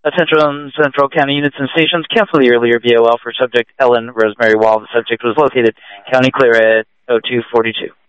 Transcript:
Attention Central County units and stations, cancel the earlier VOL for subject Ellen Rosemary Wall. The subject was located County Clear at 0242.